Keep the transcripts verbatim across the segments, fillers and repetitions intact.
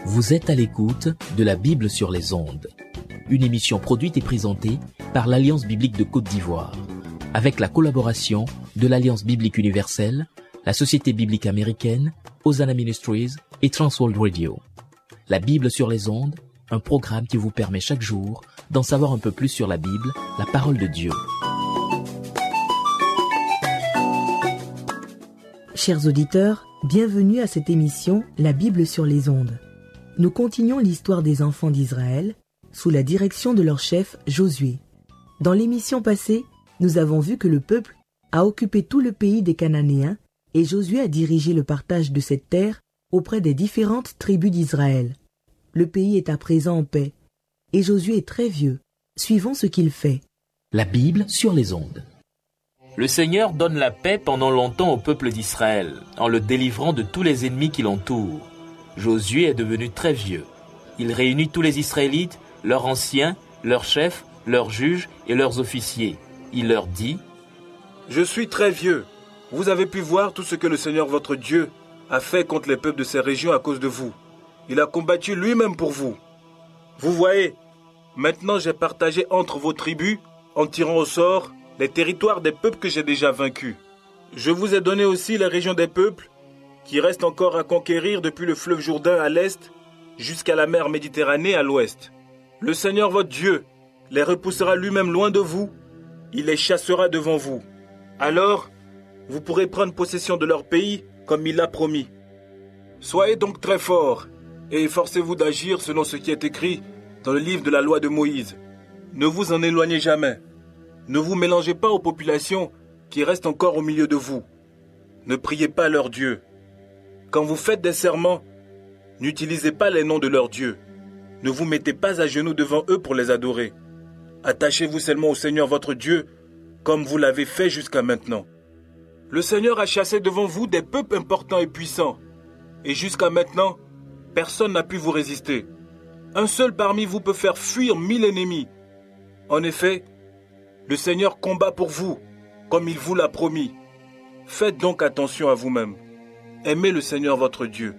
Vous êtes à l'écoute de la Bible sur les ondes, une émission produite et présentée par l'Alliance biblique de Côte d'Ivoire, avec la collaboration de l'Alliance biblique universelle, la Société biblique américaine, Hosanna Ministries et Transworld Radio. La Bible sur les ondes, un programme qui vous permet chaque jour d'en savoir un peu plus sur la Bible, la parole de Dieu. Chers auditeurs, bienvenue à cette émission La Bible sur les ondes. Nous continuons l'histoire des enfants d'Israël sous la direction de leur chef Josué. Dans l'émission passée, nous avons vu que le peuple a occupé tout le pays des Cananéens et Josué a dirigé le partage de cette terre auprès des différentes tribus d'Israël. Le pays est à présent en paix et Josué est très vieux. Suivons ce qu'il fait. La Bible sur les ondes. Le Seigneur donne la paix pendant longtemps au peuple d'Israël, en le délivrant de tous les ennemis qui l'entourent. Josué est devenu très vieux. Il réunit tous les Israélites, leurs anciens, leurs chefs, leurs juges et leurs officiers. Il leur dit : « Je suis très vieux. Vous avez pu voir tout ce que le Seigneur votre Dieu a fait contre les peuples de ces régions à cause de vous. Il a combattu lui-même pour vous. Vous voyez, maintenant j'ai partagé entre vos tribus, en tirant au sort, les territoires des peuples que j'ai déjà vaincus. Je vous ai donné aussi les régions des peuples qui restent encore à conquérir depuis le fleuve Jourdain à l'est jusqu'à la mer Méditerranée à l'ouest. Le Seigneur votre Dieu les repoussera lui-même loin de vous, il les chassera devant vous. Alors, vous pourrez prendre possession de leur pays comme il l'a promis. Soyez donc très forts et efforcez-vous d'agir selon ce qui est écrit dans le livre de la loi de Moïse. Ne vous en éloignez jamais. Ne vous mélangez pas aux populations qui restent encore au milieu de vous. Ne priez pas leur Dieu. Quand vous faites des serments, n'utilisez pas les noms de leurs dieux. Ne vous mettez pas à genoux devant eux pour les adorer. Attachez-vous seulement au Seigneur votre Dieu, comme vous l'avez fait jusqu'à maintenant. Le Seigneur a chassé devant vous des peuples importants et puissants, et jusqu'à maintenant, personne n'a pu vous résister. Un seul parmi vous peut faire fuir mille ennemis. En effet, le Seigneur combat pour vous, comme il vous l'a promis. Faites donc attention à vous-même. Aimez le Seigneur votre Dieu.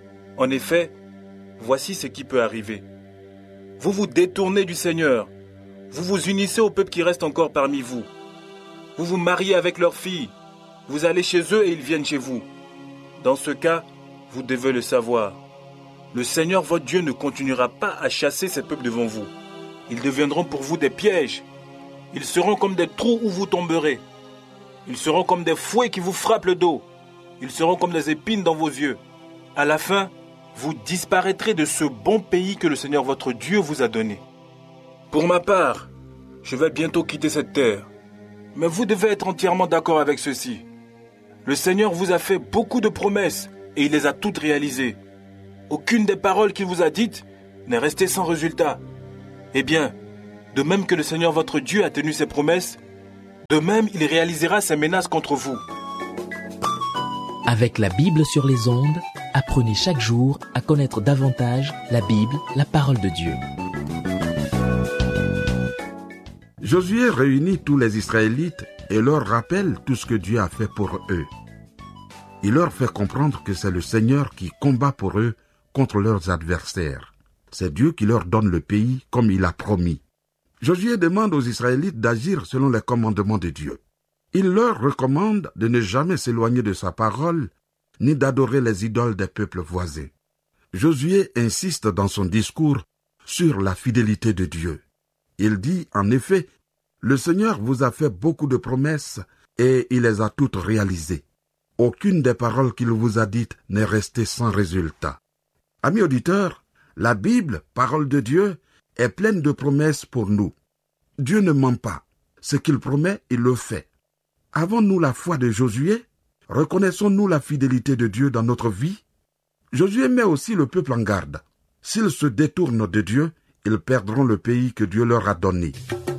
En effet, voici ce qui peut arriver. Vous vous détournez du Seigneur. Vous vous unissez aux peuples qui restent encore parmi vous. Vous vous mariez avec leurs filles. Vous allez chez eux et ils viennent chez vous. Dans ce cas, vous devez le savoir. Le Seigneur votre Dieu ne continuera pas à chasser ces peuples devant vous. Ils deviendront pour vous des pièges. Ils seront comme des trous où vous tomberez. Ils seront comme des fouets qui vous frappent le dos. Ils seront comme des épines dans vos yeux. À la fin, vous disparaîtrez de ce bon pays que le Seigneur votre Dieu vous a donné. Pour ma part, je vais bientôt quitter cette terre. Mais vous devez être entièrement d'accord avec ceci. Le Seigneur vous a fait beaucoup de promesses et il les a toutes réalisées. Aucune des paroles qu'il vous a dites n'est restée sans résultat. Eh bien, de même que le Seigneur votre Dieu a tenu ses promesses, de même il réalisera ses menaces contre vous. Avec la Bible sur les ondes, apprenez chaque jour à connaître davantage la Bible, la parole de Dieu. Josué réunit tous les Israélites et leur rappelle tout ce que Dieu a fait pour eux. Il leur fait comprendre que c'est le Seigneur qui combat pour eux contre leurs adversaires. C'est Dieu qui leur donne le pays comme il a promis. Josué demande aux Israélites d'agir selon les commandements de Dieu. Il leur recommande de ne jamais s'éloigner de sa parole, ni d'adorer les idoles des peuples voisins. Josué insiste dans son discours sur la fidélité de Dieu. Il dit, en effet, « Le Seigneur vous a fait beaucoup de promesses et il les a toutes réalisées. Aucune des paroles qu'il vous a dites n'est restée sans résultat. » Amis auditeurs, la Bible, parole de Dieu, est pleine de promesses pour nous. Dieu ne ment pas. Ce qu'il promet, il le fait. Avons-nous la foi de Josué? Reconnaissons-nous la fidélité de Dieu dans notre vie? Josué met aussi le peuple en garde. S'ils se détournent de Dieu, ils perdront le pays que Dieu leur a donné.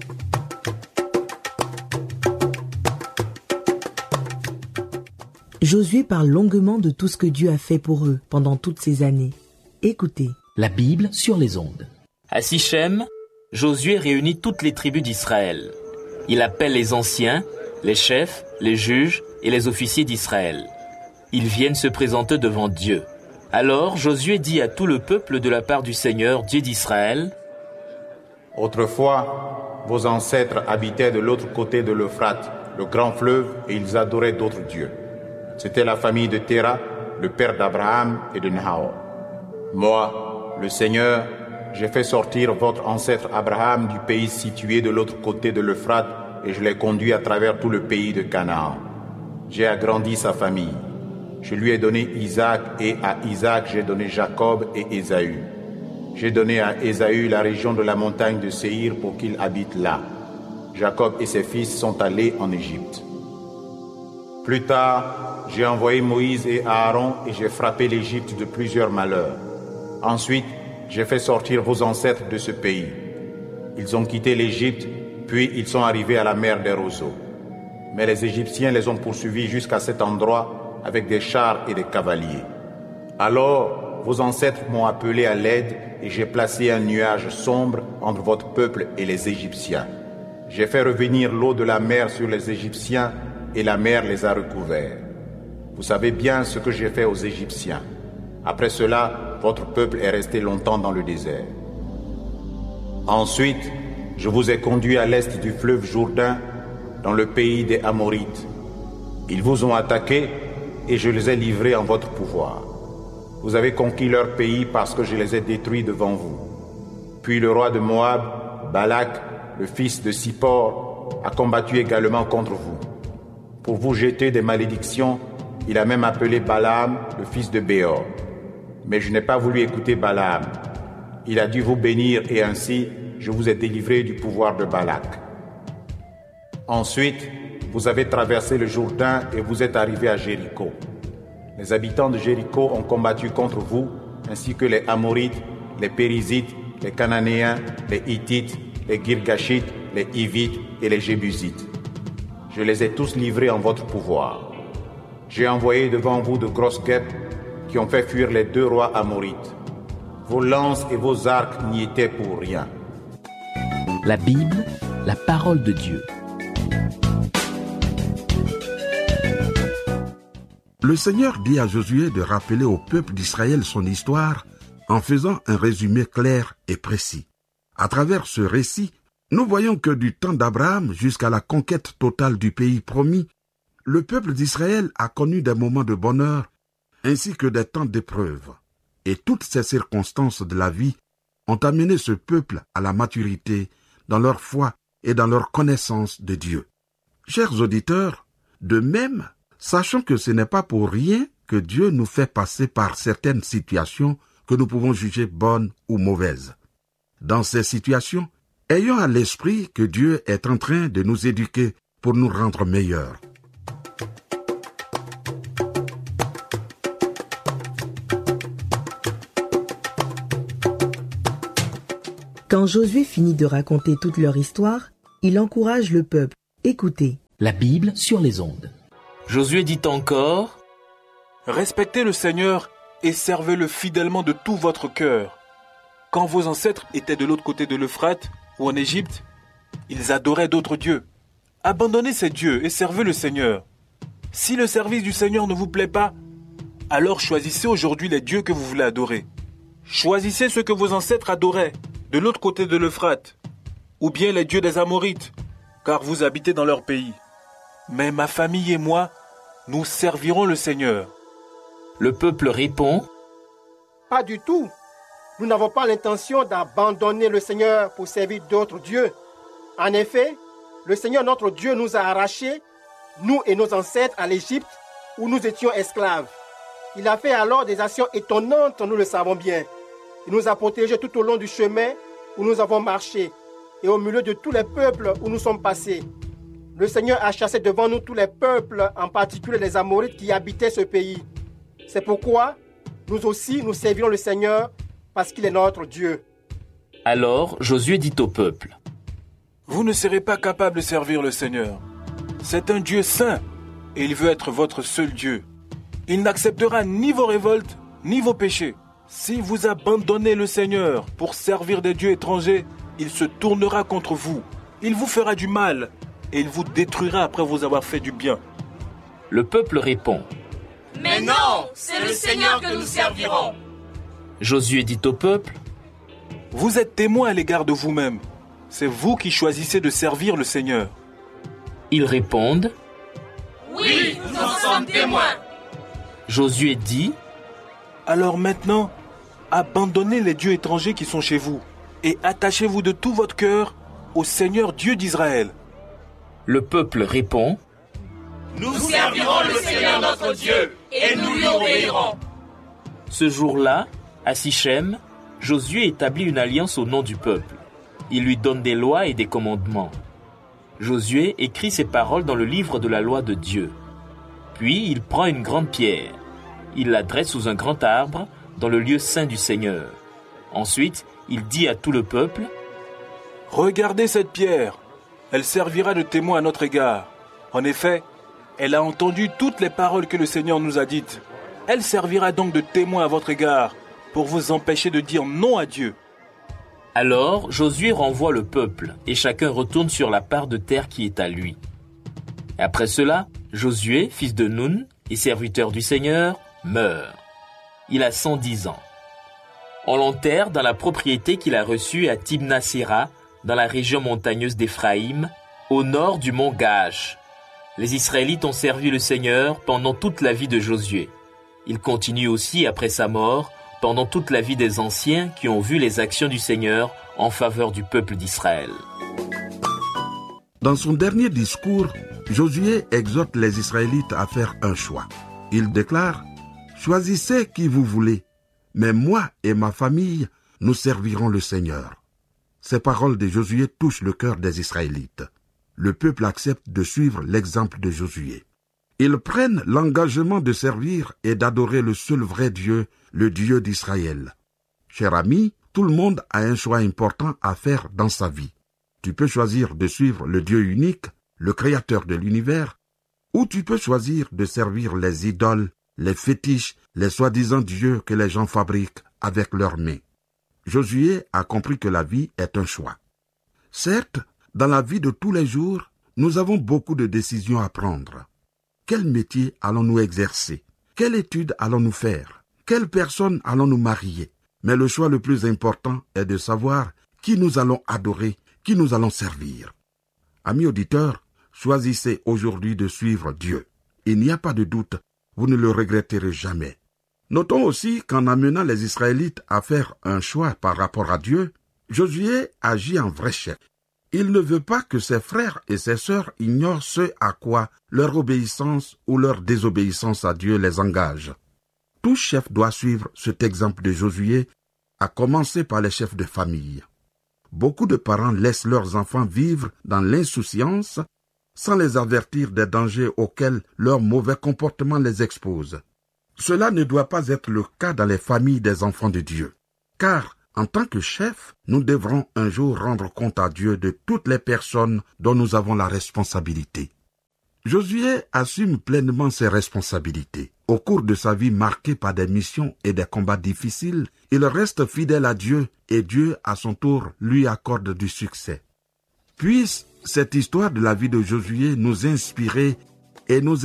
Josué parle longuement de tout ce que Dieu a fait pour eux pendant toutes ces années. Écoutez. La Bible sur les ondes. À Sichem, Josué réunit toutes les tribus d'Israël. Il appelle les anciens, les chefs, les juges et les officiers d'Israël. Ils viennent se présenter devant Dieu. Alors Josué dit à tout le peuple de la part du Seigneur, Dieu d'Israël, « Autrefois, vos ancêtres habitaient de l'autre côté de l'Euphrate, le grand fleuve, et ils adoraient d'autres dieux. C'était la famille de Téra, le père d'Abraham et de Nahor. Moi, le Seigneur, j'ai fait sortir votre ancêtre Abraham du pays situé de l'autre côté de l'Euphrate et je l'ai conduit à travers tout le pays de Canaan. J'ai agrandi sa famille. Je lui ai donné Isaac et à Isaac j'ai donné Jacob et Ésaü. J'ai donné à Ésaü la région de la montagne de Séhir pour qu'il habite là. Jacob et ses fils sont allés en Égypte. Plus tard, j'ai envoyé Moïse et Aaron et j'ai frappé l'Égypte de plusieurs malheurs. Ensuite, j'ai fait sortir vos ancêtres de ce pays. Ils ont quitté l'Égypte, puis ils sont arrivés à la mer des roseaux. Mais les Égyptiens les ont poursuivis jusqu'à cet endroit avec des chars et des cavaliers. Alors, vos ancêtres m'ont appelé à l'aide et j'ai placé un nuage sombre entre votre peuple et les Égyptiens. J'ai fait revenir l'eau de la mer sur les Égyptiens et la mer les a recouverts. Vous savez bien ce que j'ai fait aux Égyptiens. Après cela, votre peuple est resté longtemps dans le désert. Ensuite, je vous ai conduit à l'est du fleuve Jourdain, dans le pays des Amorites. Ils vous ont attaqués et je les ai livrés en votre pouvoir. Vous avez conquis leur pays parce que je les ai détruits devant vous. Puis le roi de Moab, Balak, le fils de Sippor, a combattu également contre vous. Pour vous jeter des malédictions, il a même appelé Balaam, le fils de Béor. Mais je n'ai pas voulu écouter Balaam. Il a dû vous bénir et ainsi, je vous ai délivré du pouvoir de Balak. Ensuite, vous avez traversé le Jourdain et vous êtes arrivés à Jéricho. Les habitants de Jéricho ont combattu contre vous, ainsi que les Amorites, les Périzites, les Cananéens, les Hittites, les Girgashites, les Hivites et les Jébusites. Je les ai tous livrés en votre pouvoir. J'ai envoyé devant vous de grosses guêpes qui ont fait fuir les deux rois Amorites. Vos lances et vos arcs n'y étaient pour rien. La Bible, la parole de Dieu. Le Seigneur dit à Josué de rappeler au peuple d'Israël son histoire en faisant un résumé clair et précis. À travers ce récit, nous voyons que du temps d'Abraham jusqu'à la conquête totale du pays promis, le peuple d'Israël a connu des moments de bonheur ainsi que des temps d'épreuve. Et toutes ces circonstances de la vie ont amené ce peuple à la maturité dans leur foi et dans leur connaissance de Dieu. Chers auditeurs, de même, sachons que ce n'est pas pour rien que Dieu nous fait passer par certaines situations que nous pouvons juger bonnes ou mauvaises. Dans ces situations, ayons à l'esprit que Dieu est en train de nous éduquer pour nous rendre meilleurs. Quand Josué finit de raconter toute leur histoire, il encourage le peuple. Écoutez. La Bible sur les ondes. Josué dit encore, « Respectez le Seigneur et servez-le fidèlement de tout votre cœur. Quand vos ancêtres étaient de l'autre côté de l'Euphrate ou en Égypte, ils adoraient d'autres dieux. Abandonnez ces dieux et servez le Seigneur. Si le service du Seigneur ne vous plaît pas, alors choisissez aujourd'hui les dieux que vous voulez adorer. Choisissez ceux que vos ancêtres adoraient de l'autre côté de l'Euphrate, ou bien les dieux des Amorites, car vous habitez dans leur pays. Mais ma famille et moi, nous servirons le Seigneur. » Le peuple répond, « Pas du tout. Nous n'avons pas l'intention d'abandonner le Seigneur pour servir d'autres dieux. En effet, le Seigneur notre Dieu nous a arrachés, nous et nos ancêtres, à l'Égypte, où nous étions esclaves. Il a fait alors des actions étonnantes, nous le savons bien. Il nous a protégés tout au long du chemin où nous avons marché et au milieu de tous les peuples où nous sommes passés. Le Seigneur a chassé devant nous tous les peuples, en particulier les Amorites qui habitaient ce pays. C'est pourquoi nous aussi nous servirons le Seigneur parce qu'il est notre Dieu. » Alors Josué dit au peuple, « Vous ne serez pas capable de servir le Seigneur. C'est un Dieu saint et il veut être votre seul Dieu. Il n'acceptera ni vos révoltes ni vos péchés. Si vous abandonnez le Seigneur pour servir des dieux étrangers, il se tournera contre vous. Il vous fera du mal et il vous détruira après vous avoir fait du bien. » Le peuple répond, « Mais non, c'est le Seigneur que nous servirons. Josué dit au peuple, vous êtes témoins à l'égard de vous-même. C'est vous qui choisissez de servir le Seigneur. Ils répondent, oui, nous en sommes témoins. Josué dit, alors maintenant, abandonnez les dieux étrangers qui sont chez vous et attachez-vous de tout votre cœur au Seigneur Dieu d'Israël. Le peuple répond, nous servirons le Seigneur notre Dieu et nous lui obéirons. Ce jour-là, à Sichem, Josué établit une alliance au nom du peuple. Il lui donne des lois et des commandements. Josué écrit ces paroles dans le livre de la loi de Dieu. Puis il prend une grande pierre. Il la dresse sous un grand arbre dans le lieu saint du Seigneur. Ensuite, il dit à tout le peuple, « Regardez cette pierre, elle servira de témoin à notre égard. En effet, elle a entendu toutes les paroles que le Seigneur nous a dites. Elle servira donc de témoin à votre égard pour vous empêcher de dire non à Dieu. » Alors Josué renvoie le peuple, et chacun retourne sur la part de terre qui est à lui. Après cela, Josué, fils de Nun et serviteur du Seigneur, meurt. Il a cent dix ans. On l'enterre dans la propriété qu'il a reçue à Timna-Séra, dans la région montagneuse d'Éphraïm, au nord du mont Gaash. Les Israélites ont servi le Seigneur pendant toute la vie de Josué. Ils continuent aussi après sa mort, pendant toute la vie des anciens qui ont vu les actions du Seigneur en faveur du peuple d'Israël. Dans son dernier discours, Josué exhorte les Israélites à faire un choix. Il déclare « Choisissez qui vous voulez, mais moi et ma famille, nous servirons le Seigneur. » Ces paroles de Josué touchent le cœur des Israélites. Le peuple accepte de suivre l'exemple de Josué. Ils prennent l'engagement de servir et d'adorer le seul vrai Dieu, le Dieu d'Israël. Cher ami, tout le monde a un choix important à faire dans sa vie. Tu peux choisir de suivre le Dieu unique, le Créateur de l'univers, ou tu peux choisir de servir les idoles, les fétiches, les soi-disant dieux que les gens fabriquent avec leurs mains. Josué a compris que la vie est un choix. Certes, dans la vie de tous les jours, nous avons beaucoup de décisions à prendre. Quel métier allons-nous exercer? Quelle étude allons-nous faire? Quelle personne allons-nous marier? Mais le choix le plus important est de savoir qui nous allons adorer, qui nous allons servir. Amis auditeurs, choisissez aujourd'hui de suivre Dieu. Il n'y a pas de doute, vous ne le regretterez jamais. Notons aussi qu'en amenant les Israélites à faire un choix par rapport à Dieu, Josué agit en vrai chef. Il ne veut pas que ses frères et ses sœurs ignorent ce à quoi leur obéissance ou leur désobéissance à Dieu les engage. Tout chef doit suivre cet exemple de Josué, à commencer par les chefs de famille. Beaucoup de parents laissent leurs enfants vivre dans l'insouciance sans les avertir des dangers auxquels leur mauvais comportement les expose. Cela ne doit pas être le cas dans les familles des enfants de Dieu, car en tant que chef, nous devrons un jour rendre compte à Dieu de toutes les personnes dont nous avons la responsabilité. Josué assume pleinement ses responsabilités. Au cours de sa vie marquée par des missions et des combats difficiles, il reste fidèle à Dieu et Dieu, à son tour, lui accorde du succès. Puisse cette histoire de la vie de Josué nous inspirer et nous